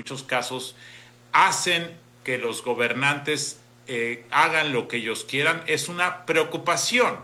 muchos casos hacen que los gobernantes hagan lo que ellos quieran, es una preocupación.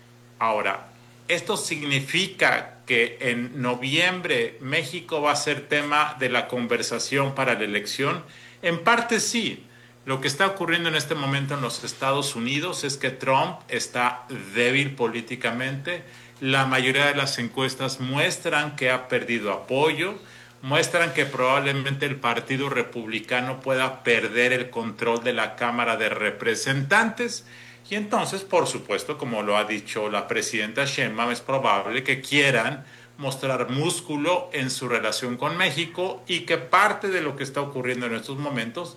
Ahora, ¿esto significa que en noviembre México va a ser tema de la conversación para la elección? En parte sí. Lo que está ocurriendo en este momento en los Estados Unidos es que Trump está débil políticamente. La mayoría de las encuestas muestran que ha perdido apoyo, muestran que probablemente el Partido Republicano pueda perder el control de la Cámara de Representantes. Y entonces, por supuesto, como lo ha dicho la presidenta Sheinbaum, es probable que quieran mostrar músculo en su relación con México y que parte de lo que está ocurriendo en estos momentos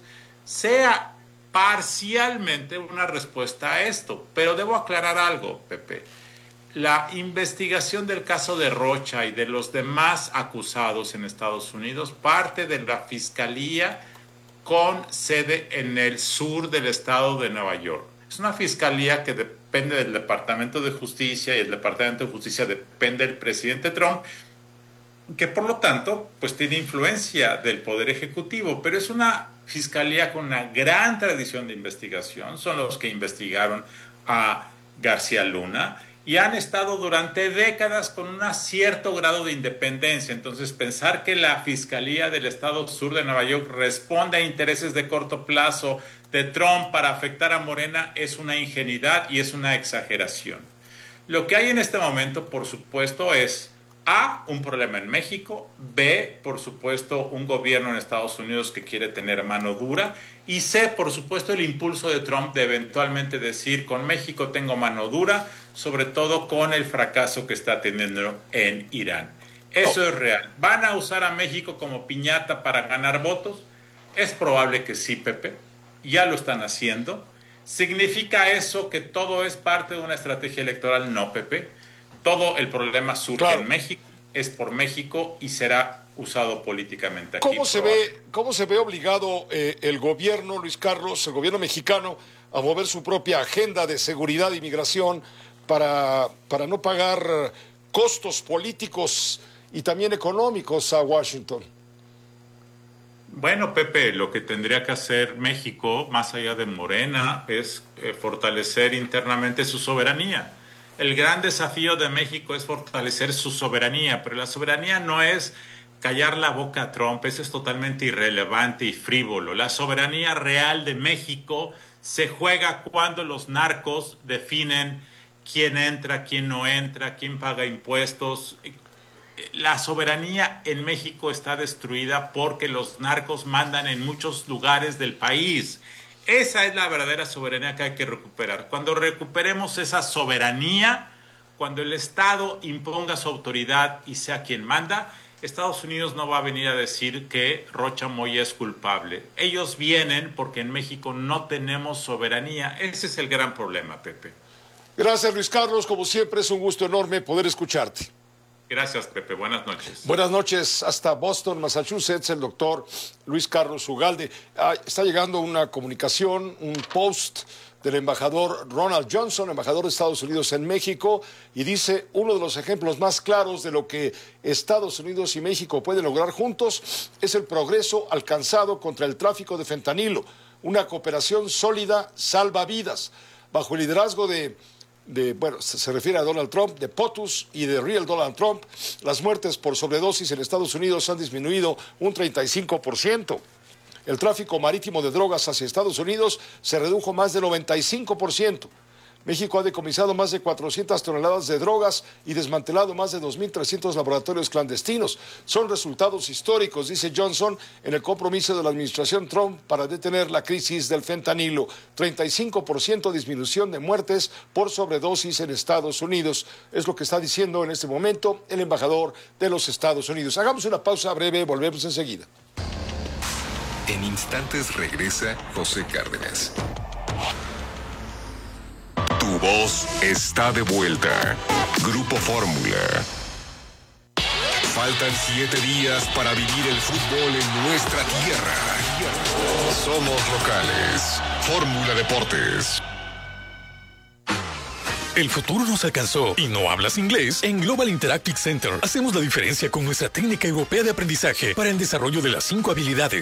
sea parcialmente una respuesta a esto. Pero debo aclarar algo, Pepe. La investigación del caso de Rocha y de los demás acusados en Estados Unidos parte de la Fiscalía con sede en el sur del estado de Nueva York. Es una fiscalía que depende del Departamento de Justicia y el Departamento de Justicia depende del presidente Trump, que por lo tanto pues tiene influencia del Poder Ejecutivo, pero es una fiscalía con una gran tradición de investigación. Son los que investigaron a García Luna y han estado durante décadas con un cierto grado de independencia. Entonces, pensar que la Fiscalía del Estado Sur de Nueva York responde a intereses de corto plazo de Trump para afectar a Morena es una ingenuidad y es una exageración. Lo que hay en este momento, por supuesto, es A, un problema en México, B, por supuesto, un gobierno en Estados Unidos que quiere tener mano dura, y C, por supuesto, el impulso de Trump de eventualmente decir, con México tengo mano dura, sobre todo con el fracaso que está teniendo en Irán. Eso es real. ¿Van a usar a México como piñata para ganar votos? Es probable que sí, Pepe. Ya lo están haciendo. ¿Significa eso que todo es parte de una estrategia electoral? No, Pepe. Todo el problema surge en México, es por México y será usado políticamente aquí. ¿Cómo se ve obligado el gobierno, Luis Carlos, el gobierno mexicano, a mover su propia agenda de seguridad y migración para no pagar costos políticos y también económicos a Washington? Bueno, Pepe, lo que tendría que hacer México, más allá de Morena, es fortalecer internamente su soberanía. El gran desafío de México es fortalecer su soberanía, pero la soberanía no es callar la boca a Trump, eso es totalmente irrelevante y frívolo. La soberanía real de México se juega cuando los narcos definen quién entra, quién no entra, quién paga impuestos. La soberanía en México está destruida porque los narcos mandan en muchos lugares del país. Esa es la verdadera soberanía que hay que recuperar. Cuando recuperemos esa soberanía, cuando el Estado imponga su autoridad y sea quien manda, Estados Unidos no va a venir a decir que Rocha Moya es culpable. Ellos vienen porque en México no tenemos soberanía. Ese es el gran problema, Pepe. Gracias, Luis Carlos. Como siempre, es un gusto enorme poder escucharte. Gracias, Pepe. Buenas noches. Buenas noches. Hasta Boston, Massachusetts, el doctor Luis Carlos Ugalde. Está llegando una comunicación, un post del embajador Ronald Johnson, embajador de Estados Unidos en México, y dice, uno de los ejemplos más claros de lo que Estados Unidos y México pueden lograr juntos es el progreso alcanzado contra el tráfico de fentanilo. Una cooperación sólida salva vidas. Bajo el liderazgo se refiere a Donald Trump, de POTUS y de Real Donald Trump, las muertes por sobredosis en Estados Unidos han disminuido un 35%. El tráfico marítimo de drogas hacia Estados Unidos se redujo más del 95%. México ha decomisado más de 400 toneladas de drogas y desmantelado más de 2.300 laboratorios clandestinos. Son resultados históricos, dice Johnson, en el compromiso de la administración Trump para detener la crisis del fentanilo. 35% disminución de muertes por sobredosis en Estados Unidos. Es lo que está diciendo en este momento el embajador de los Estados Unidos. Hagamos una pausa breve, volvemos enseguida. En instantes regresa José Cárdenas. Tu voz está de vuelta. Grupo Fórmula. Faltan 7 días para vivir el fútbol en nuestra tierra. Somos locales. Fórmula Deportes. El futuro nos alcanzó y no hablas inglés. En Global Interactive Center hacemos la diferencia con nuestra técnica europea de aprendizaje para el desarrollo de las 5 habilidades